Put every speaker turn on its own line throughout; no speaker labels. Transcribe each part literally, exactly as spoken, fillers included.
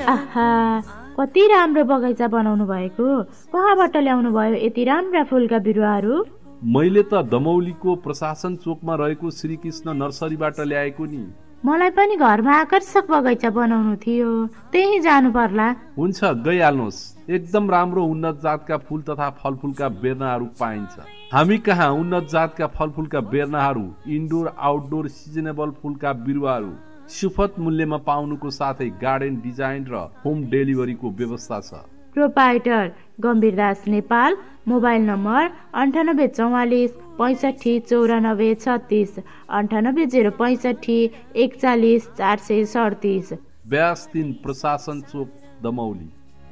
आहा, कति राम्रो बगैँचा बनाउनु भएको। कहाँबाट ल्याउनु भयो यति राम्रा फुलका बिरुवाहरू?
मैले त दमौलीको प्रशासन चोकमा रहेको श्रीकृष्ण नर्सरीबाट ल्याएको नि।
मलाई पनि घरमा आकर्षक बगैँचा बनाउनु थियो, त्यही जानु पर्ला।
हुन्छ, गइहाल्नुहोस्। एकदम राम्रो उन्नत जातका फुल तथा फलफुलका बेर्नाहरू पाइन्छ। हामी कहाँ उन्नत जातका फलफुलका बेर्नाहरू, इन्डोर आउटडोर सिजनेबल फुलका बिरुवाहरू सुपथ मूल्यमा पाउनुको साथै गार्डन डिजाइन र होम डेलिभरीको व्यवस्था छ।
प्रोपाइटर गम्भीरदास नेपाल। मोबाइल नम्बर अन्ठानब्बे चौवालिस पैँसठी चौरानब्बे छत्तिस, अन्ठानब्बे जिरो पैँसठी एकचालिस चार सय सडतिस।
व्यास तीन प्रशासन चोक दमौली।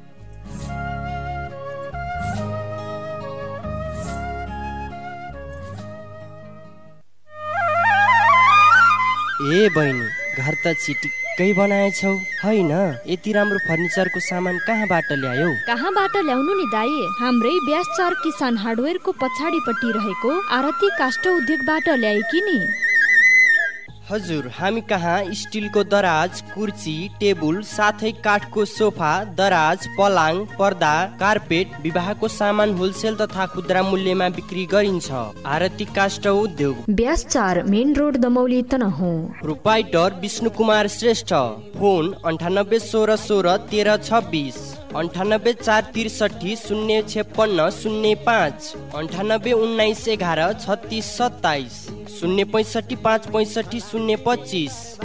ए बहिनी, घर त चिटिक्कै बनाएछौ होइन? यति राम्रो फर्निचरको सामान कहाँबाट ल्यायौ?
कहाँबाट ल्याउनु नि दाई, हाम्रै व्यास चार किसान हार्डवेयरको पछाडिपट्टि रहेको आरती काष्ठ उद्योगबाट ल्याएकी नि।
हजुर, हामी कहाँ स्टिलको दराज, कुर्सी, टेबुल साथै काठको सोफा, दराज, पलाङ, पर्दा, कार्पेट, विवाहको सामान होलसेल तथा खुद्रा मूल्यमा बिक्री गरिन्छ। आरती काष्ठ उद्योग,
व्यास चार, main road Damauli Tanahun.
Proprietor Vishnu Kumar Shrestha. Phone अन्ठानब्बे सोह्र सोह्र तेह्र छब्बिस, अन्ठानब्बे चार त्रिसठी शून्य छप्पन्न शून्य पाँच, अन्ठानब्बे उन्नाइस एघार छत्तिस सत्ताइस, शून्य पैँसठी पाँच पैँसठी शून्य पच्चिस।